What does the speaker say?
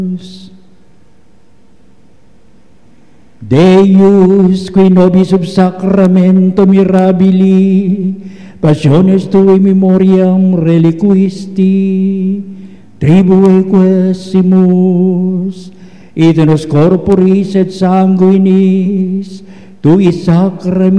Deus, qui nobis sub sacramento mirabili, passiones tui memoriam reliquisti, tribue quesimus, et nos corporis et sanguinis, tui sacrament